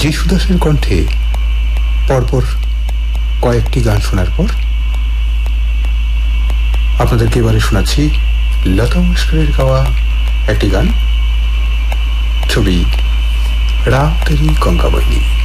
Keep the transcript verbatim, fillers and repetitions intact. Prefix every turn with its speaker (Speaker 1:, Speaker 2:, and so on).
Speaker 1: যিশু দাসের কণ্ঠে পরপর কয়েকটি গান শোনার পর আপনাদেরকে এবারে শোনাচ্ছি লতা মঙ্গেশকরের গাওয়া একটি গান, ছবি রাতেরি গঙ্গাবর্ণী।